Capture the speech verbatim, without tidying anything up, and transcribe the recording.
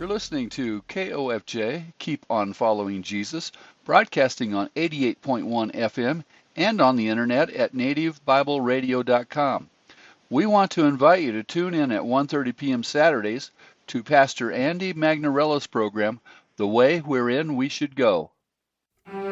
listening to K O F J, Keep On Following Jesus, broadcasting on eighty-eight point one F M and on the internet at native bible radio dot com. We want to invite you to tune in at one thirty p.m. Saturdays to Pastor Andy Magnarella's program, The Way Wherein We Should Go.